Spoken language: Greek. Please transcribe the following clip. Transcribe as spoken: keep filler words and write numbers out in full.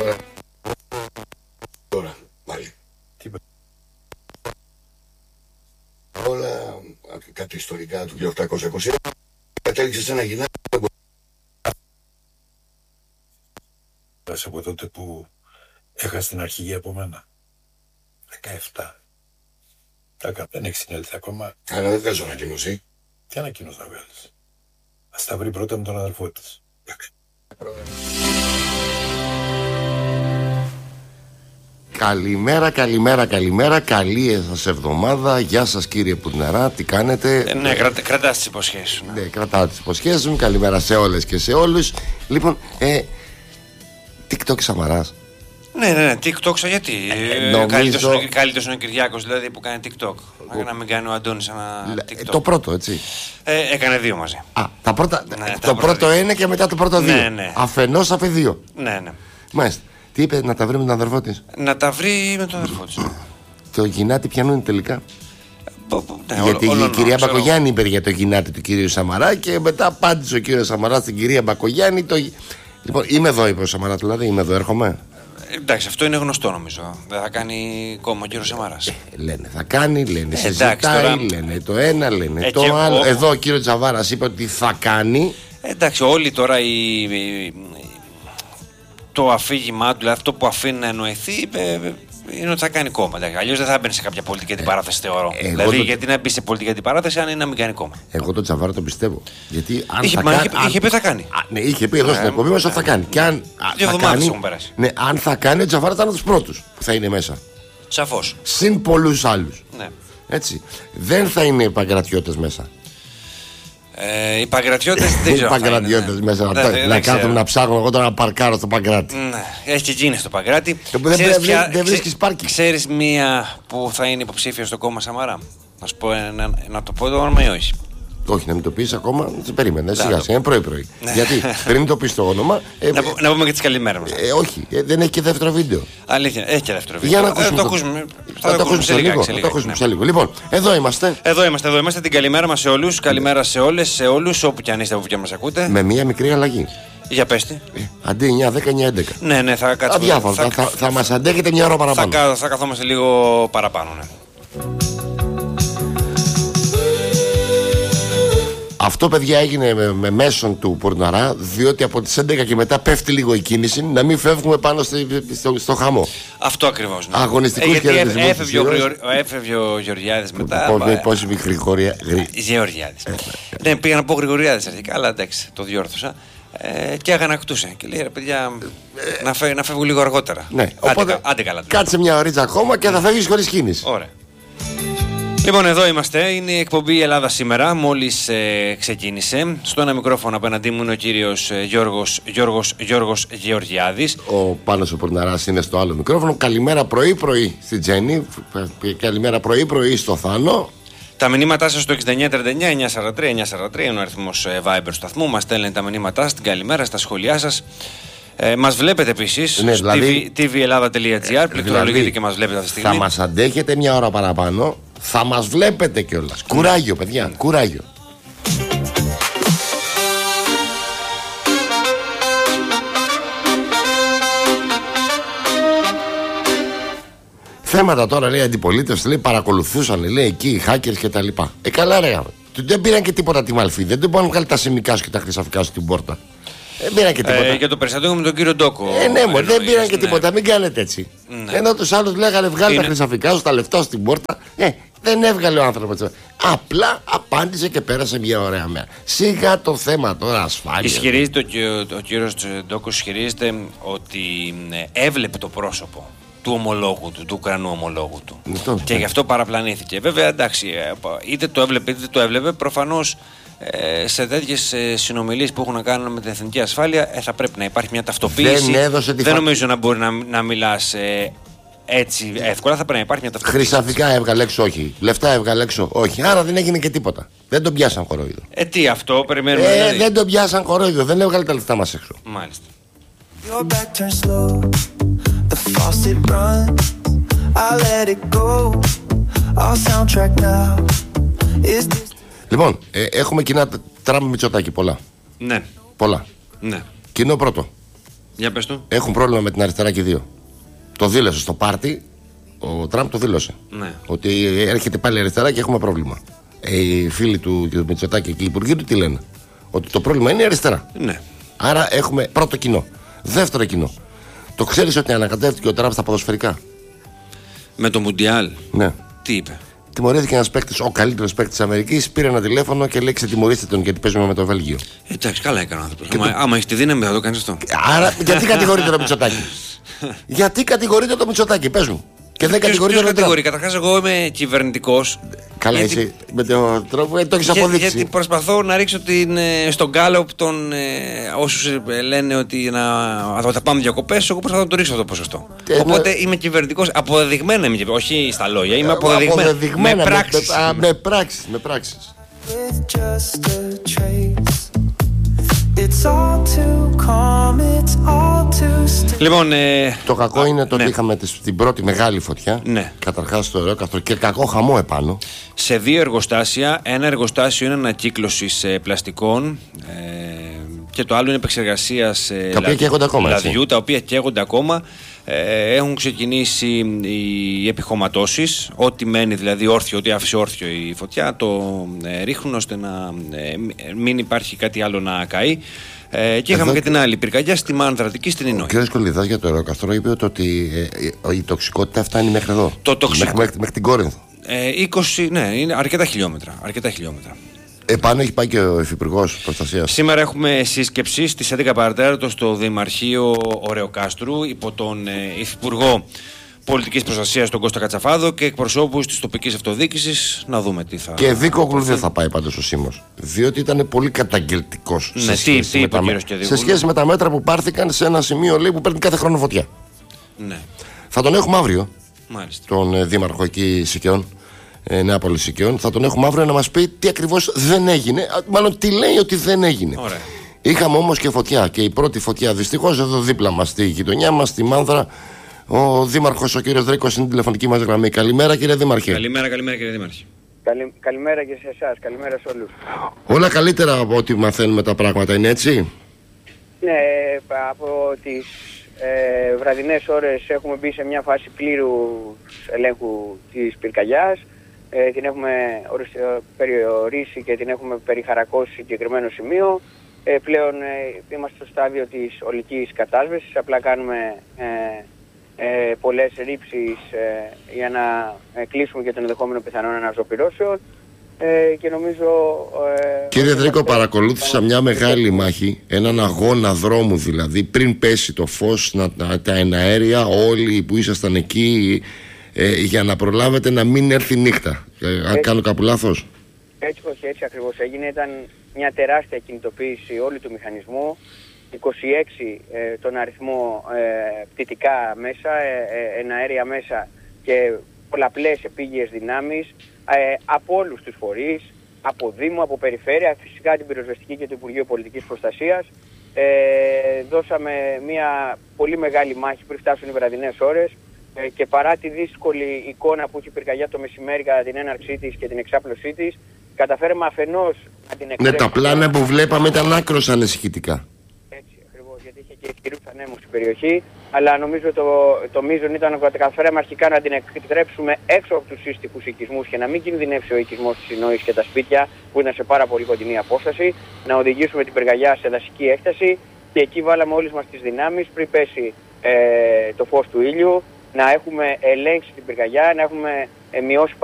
Τώρα, πάλι. Όλα κάτι ιστορικά του χίλια οκτακόσια είκοσι ένα κατέληξε σε ένα γυναίκα. Από τότε που έχασε την αρχηγή από μένα. δεκαεπτά. Δεν έχει συνέλθει ακόμα. Αλλά δεν βγάζω ανακοίνωση. Τι ανακοίνωση θα βγάλεις? Ας τα βρει πρώτα με τον αδελφό της. Καλημέρα, καλημέρα, καλημέρα. Καλή σας εβδομάδα. Γεια σας κύριε Πουρναρά, τι κάνετε? Ε, ναι, κρατα, κρατάς τις υποσχέσεις σου. Ναι, ναι κρατάω τις υποσχέσεις μου. Καλημέρα σε όλες και σε όλους. Λοιπόν, ε, TikTok Σαμαράς. Ναι, ναι, ναι, TikTok γιατί. Ε, νομίζω... Καλύτερος, καλύτερος είναι ο Κυριάκος δηλαδή που κάνει TikTok. Ο... Να μην κάνει ο Αντώνης ένα TikTok. Το πρώτο, έτσι. Ε, έκανε δύο μαζί. Α, τα πρώτα, ναι, το πρώτο ένα και μετά το πρώτο δύο. Ναι, ναι. Αφενός απ' δύο. Ναι, ναι. Μάλιστα. Τι είπε, να τα βρει με τον αδερφό της? Να τα βρει με τον αδερφό της. Το γυνάτι πιανού είναι τελικά? Ναι, γιατί όλο, η όλο, κυρία ξέρω. Μπακογιάννη είπε για το γυνάτι του κυρίου Σαμαρά και μετά απάντησε ο κύριος Σαμαράς στην κυρία Μπακογιάννη. Το... Λοιπόν, είμαι εδώ, είπε ο Σαμαράς, δηλαδή είμαι εδώ, έρχομαι. Εντάξει, αυτό είναι γνωστό νομίζω. Δεν θα κάνει κόμμα ο κύριος Σαμαράς. Ε, λένε θα κάνει, λένε ε, συζητάει, τώρα... λένε το ένα, λένε ε, το άλλο. Ο... Εδώ ο κύριος Τζαβάρας είπε ότι θα κάνει. Ε, εντάξει, όλοι τώρα οι... το αφήγημά του, δηλαδή αυτό που αφήνει να εννοηθεί, είναι ότι θα κάνει κόμμα. Αλλιώς δεν θα μπαίνει σε κάποια πολιτική αντιπαράθεση, θεωρώ. Ε, δηλαδή, το... γιατί να μπει σε πολιτική αντιπαράθεση, αν είναι να μην κάνει κόμμα. Εγώ τον Τσαβάρα τον πιστεύω. Γιατί αν είχε, θα μα, κάνει. Είχε, αν... είχε πει θα κάνει. Α, ναι, είχε πει εδώ στην εκπομπή μας ότι θα κάνει. Και αν. Δύο εβδομάδες έχουν περάσει. Ναι, αν θα κάνει, ο Τσαβάρα θα είναι τους πρώτους που θα είναι μέσα. Σαφώς. Συν πολλούς άλλους. Ναι. Έτσι. Δεν θα είναι οι παγκρατιώτες μέσα. Ε, οι παγκρατιώτες δεν ξέρω. Οι παγκρατιώτες ναι. μέσα. Ναι, να, να κάθομαι να ψάχνω εγώ τώρα να παρκάρω στο Παγκράτη. Ναι. Έχει και γίνει στο Παγκράτη. Δεν, δεν, ποια... δεν βρίσκεις πάρκι. Ξέρεις μία που θα είναι υποψήφια στο κόμμα Σαμαρά? Να σου πω να, να το πω το όνομα ή όχι? Όχι, να μην το πεις ακόμα, σε περίμενε. Σιγά σιγά, είναι πρωί-πρωί. Γιατί πριν το πεις το όνομα. Ε, να, να πούμε και τις καλημέρες μας. Ε, όχι, ε, δεν έχει και δεύτερο βίντεο. Αλήθεια, έχει και δεύτερο βίντεο. Για να ακούσουμε. Ε, το ακούσουμε. Θα το ακούσουμε σε λίγο. Θα το ακούσουμε σε λίγο. Λοιπόν, εδώ είμαστε. Εδώ είμαστε, εδώ είμαστε. Την καλημέρα μας σε όλους. Καλημέρα σε όλες, σε όλους, όπου κι αν είστε, όπου κι αν μας ακούτε. Με μία μικρή αλλαγή. Για πέστε. Ε, αντί εννιά, δέκα, εννιά, έντεκα. Ναι, ναι, θα κάτσουμε. Αδιάφορα. Θα, θα, θα, θα μας αντέχετε μια ώρα παραπάνω. Θα, θα καθόμαστε λίγο παραπάνω, ναι. Αυτό, παιδιά, έγινε με, με μέσον του Πουρναρά, διότι από τις έντεκα και μετά πέφτει λίγο η κίνηση, να μην φεύγουμε πάνω στο, στο, στο χαμό. Αυτό ακριβώς. Ναι. Αγωνιστικούς ε, χαιρετισμούς. Γιατί έφευγε ο, έφευγε ο Γεωργιάδης μετά. Πώς είπε η Γρηγορία? Γεωργιάδης. Ναι, πήγα να πω Γρηγοριάδης αρχικά, αλλά εντάξει, το διόρθωσα. Ε, και αγανακτούσε. Και λέει ρε παιδιά, ε, να, φεύγω, να φεύγω λίγο αργότερα. Ναι, άντε, οπότε άντε καλά. Κάτσε μια ωρίτσα ακόμα και θα φεύγεις χωρίς κίνηση. Ωραία. Λοιπόν, εδώ είμαστε. Είναι η εκπομπή Ελλάδα σήμερα. Μόλις ε, ξεκίνησε. Στο ένα μικρόφωνο απέναντί μου είναι ο κύριος ε, Γιώργος, Γιώργος, Γιώργος Γεωργιάδης. Ο Πάνος ο Πουρναράς είναι στο άλλο μικρόφωνο. Καλημέρα πρωί-πρωί στη Τζέννη. Καλημέρα πρωί-πρωί στο Θάνο. Τα μηνύματά σας στο εξήντα εννιά τριάντα εννιά εννιακόσια σαράντα τρία εννιακόσια σαράντα τρία είναι ο αριθμός ε, Viber του σταθμού. Μας στέλνετε τα μηνύματά σας, την καλημέρα, στα σχόλιά σας. Ε, μας βλέπετε επίσης ναι, δηλαδή, στο τι βι ελλάδα τελεία τζι άρ. Πληκτρολογείτε δηλαδή, και μας βλέπετε αυτή τη στιγμή. Θα μας αντέχετε μια ώρα παραπάνω. Θα μας βλέπετε κιόλας. Ναι. Κουράγιο, παιδιά, ναι. Κουράγιο. Θέματα τώρα, λέει, αντιπολίτευση, λέει, παρακολουθούσαν, λέει, εκεί οι hackers και τα λοιπά. Ε, καλά, ρε, δεν πήραν και τίποτα τη Μαλφή. Δεν μπορούν να βγάλει τα σημικά σου και τα χρυσαφικά σου στην πόρτα. Δεν πήραν και τίποτα. Ε, για το περιστατικό με τον κύριο Ντόκο. Ε, ναι, μου, δεν πήραν και τίποτα, ναι. Μην κάνετε έτσι. Ναι. Ενώ τους άλλους λέγανε βγάλει είναι... τα χρυσαφικά σου, τα λεφτά σου στην πόρτα. Ε, δεν έβγαλε ο άνθρωπος. Απλά απάντησε και πέρασε μια ωραία μέρα. Σιγά το θέμα τώρα, ασφάλεια. Ισχυρίζεται ο, ο κύριος Ντόκος, ισχυρίζεται ότι έβλεπε το πρόσωπο του ομολόγου του, του Ουκρανού ομολόγου του. Το, και γι' αυτό παραπλανήθηκε. Βέβαια, εντάξει, είτε το έβλεπε είτε το έβλεπε, προφανώς ε, σε τέτοιες ε, συνομιλίες που έχουν να κάνουν με την εθνική ασφάλεια ε, θα πρέπει να υπάρχει μια ταυτοποίηση. Δεν, έδωσε τη Δεν φα... νομίζω να μπορεί να, να μιλάς ε, έτσι εύκολα. Θα πρέπει να υπάρχει μια ταυτοποίηση. Χρυσαφικά έβγαλε έξω, όχι. Λεφτά έβγαλε έξω, όχι. Άρα δεν έγινε και τίποτα. Δεν τον πιάσαν κορόιδο. Ε, τι αυτό, περιμένουμε. Ε, δηλαδή. Δεν τον πιάσαν κορόιδο. Δεν έβγαλε τα λεφτά μας έξω. Μάλιστα. Your back turns slow, the faucet runs, I let it go, our soundtrack now is this... Λοιπόν, ε, έχουμε κοινά Τραμπ Μητσοτάκη πολλά. Ναι. Πολλά. Ναι. Κοινό πρώτο. Για πες το. Έχουν πρόβλημα με την αριστερά και οι δύο. Το δήλωσε στο πάρτι, ο Τραμπ το δήλωσε. Ναι. Ότι έρχεται πάλι αριστερά και έχουμε πρόβλημα. Ε, οι φίλοι του κ. Μητσοτάκη και οι υπουργοί του τι λένε? Ότι το πρόβλημα είναι η αριστερά. Ναι. Άρα έχουμε πρώτο κοινό. Δεύτερο κοινό. Το ξέρεις ότι ανακατεύτηκε ο Τραμπ στα ποδοσφαιρικά? Με το Μουντιάλ. Ναι. Τι είπε? Τιμωρήθηκε ένας παίκτης, ο καλύτερος παίκτης της Αμερικής, πήρε ένα τηλέφωνο και λέει: ξετιμωρήστε τον γιατί παίζουμε με το Βέλγιο. Εντάξει, καλά έκανε ο άνθρωπος. Άμα, το... άμα έχει τη δύναμη θα το κάνεις αυτό. Άρα, γιατί κατηγορείται το Μητσοτάκη? Γιατί κατηγορείται το Μητσοτάκη, πες μου. Και δεν κατηγορείται το κατηγορεί. Καταρχάς, εγώ είμαι κυβερνητικός. Καλά, γιατί... εσύ με τον τρόπο ε, το έχεις αποδείξει. Για, γιατί προσπαθώ να ρίξω την, στον γκάλωπ των ε, όσους ε, λένε ότι να, θα πάμε διακοπές. Εγώ προσπαθώ να το ρίξω αυτό το ποσοστό. Ε, Οπότε ναι. είμαι κυβερνητικός. Αποδεδειγμένα είμαι κυβερνητικός. Όχι στα λόγια, είμαι αποδεδειγμένα. αποδεδειγμένα με πράξεις. Με, α, με πράξεις. Με πράξεις. It's all too calm, it's all too still. Λοιπόν, ε... το κακό είναι το ότι ναι. είχαμε την πρώτη μεγάλη φωτιά. Ναι. Καταρχάς στο Ρεόκαστρο και κακό χαμό επάνω. Σε δύο εργοστάσια. Ένα εργοστάσιο είναι ανακύκλωσης ε, πλαστικών ε, και το άλλο είναι επεξεργασίας ε, τα οποία καίγονται ακόμα, λαδιού, τα οποία καίγονται ακόμα. Ε, έχουν ξεκινήσει οι επιχωματώσεις. Ό,τι μένει δηλαδή όρθιο, ό,τι άφησε όρθιο η φωτιά, το ε, ρίχνουν ώστε να ε, μην υπάρχει κάτι άλλο να καεί. Ε, και είχαμε εδώ... και την άλλη πυρκαγιά στη Μάνδρατική στην Ινώη. Ο κ. Κολυδάς για το Ρεόκαστρο είπε ότι ε, η τοξικότητα φτάνει μέχρι εδώ. Το τοξικό... μέχρι, μέχρι, μέχρι την Κόρινθο. Ε, είκοσι, ναι, είναι αρκετά χιλιόμετρα. Αρκετά χιλιόμετρα. Επάνω έχει πάει και ο Υφυπουργός Προστασίας. Σήμερα έχουμε σύσκεψη στις έντεκα παρατέταρτο στο Δημαρχείο Ωρεοκάστρου υπό τον ε, Υφυπουργό Πολιτικής Προστασίας τον Κώστα Κατσαφάδο και εκπροσώπους της τοπικής αυτοδιοίκησης. Να δούμε τι θα. Και Δίκογλου δεν θα πάει πάντως ο Σίμος. Διότι ήταν πολύ καταγγελτικός. Ναι, τι, τι είπε ο κύριος Κεδίγουλου. Σε σχέση με τα μέτρα που πάρθηκαν σε ένα σημείο λέει, που παίρνει κάθε χρόνο φωτιά. Ναι. Θα τον έχουμε αύριο. Μάλιστα. Τον ε, Δήμαρχο εκεί Σικιών. Ε, Νεάπολης Σικιών. Θα τον έχουμε αύριο να μας πει τι ακριβώς δεν έγινε. Μάλλον τι λέει ότι δεν έγινε. Ωραία. Είχαμε όμως και φωτιά. Και η πρώτη φωτιά δυστυχώς εδώ δίπλα μας στη γειτονιά μας, στη Μάνδρα. Ο Δήμαρχος, ο κύριος Δρίκος, είναι τηλεφωνική μας γραμμή. Καλημέρα, κύριε Δήμαρχε. Καλημέρα, καλημέρα, κύριε Δήμαρχε. Καλη, καλημέρα και σε εσάς. Καλημέρα σε όλους. Όλα καλύτερα από ό,τι μαθαίνουμε τα πράγματα, είναι έτσι? Ναι, από τις ε, βραδινές ώρες έχουμε μπει σε μια φάση πλήρου ελέγχου της πυρκαγιάς. Ε, την έχουμε περιορίσει και την έχουμε περιχαρακώσει σε συγκεκριμένο σημείο. Ε, πλέον ε, είμαστε στο στάδιο της ολικής κατάσβεσης. Απλά κάνουμε ε, ε, πολλές ρήψεις ε, για να ε, κλείσουμε και τον ενδεχόμενο πιθανόν αναζωπυρώσεων. Ε, και νομίζω... Ε, Κύριε Δρίκο, παρακολούθησα μια μεγάλη μάχη, έναν αγώνα δρόμου δηλαδή, πριν πέσει το φως, να, να, τα εναέρια, όλοι που ήσασταν εκεί, ε, για να προλάβετε να μην έρθει νύχτα. Ε, αν κάνω κάπου λάθος. Έτσι, όχι, έτσι ακριβώς έγινε. Ήταν μια τεράστια κινητοποίηση όλου του μηχανισμού. είκοσι έξι ε, τον αριθμό ε, πτυτικά μέσα, ε, ε, εναέρια μέσα και πολλαπλές επίγειες δυνάμεις ε, από όλους τους φορείς, από Δήμο, από Περιφέρεια, φυσικά την Πυροσβεστική και το Υπουργείο Πολιτικής Προστασίας. Ε, δώσαμε μια πολύ μεγάλη μάχη πριν φτάσουν οι βραδινές ώρες ε, και παρά τη δύσκολη εικόνα που είχε η πυρκαγιά το μεσημέρι κατά την έναρξή της και την εξάπλωσή της, καταφέραμε αφενός να την εξέλιξουμε. Ναι, τα πλάνα που βλέπαμε ήταν άκρως ανησυχητικά. Έτσι, ακριβώς, γιατί είχε και ισχυρούς ανέμους στην περιοχή, αλλά νομίζω το, το μείζον ήταν ότι καταφέραμε αρχικά να την εκτρέψουμε έξω από τους σύστικους οικισμούς και να μην κινδυνεύσει ο οικισμός της Ινώης και τα σπίτια που ήταν σε πάρα πολύ κοντινή απόσταση, να οδηγήσουμε την πυρκαγιά σε δασική έκταση και εκεί βάλαμε όλες μας τις δυνάμεις πριν πέσει ε, το φως του ήλιου, να έχουμε ελέγξει την πυρκαγιά, να έχουμε ε, μειώσει